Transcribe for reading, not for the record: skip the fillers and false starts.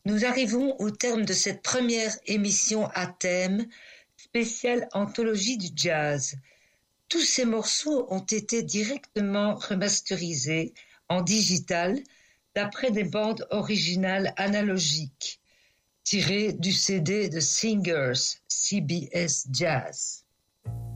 Nous arrivons au terme de cette première émission à thème spéciale anthologie du jazz. Tous ces morceaux ont été directement remasterisés en digital d'après des bandes originales analogiques tirées du CD de Singers CBS Jazz.